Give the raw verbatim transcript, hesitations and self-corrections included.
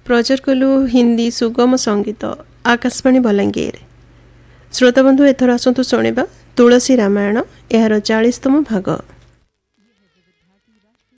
प्रचार कलु हिंदी सुगम संगीत आकाशवाणी बलांगीर। श्रोता बंधु एथर आसतु शुणिबा तुलसी रामायण यार चालीसतम भाग।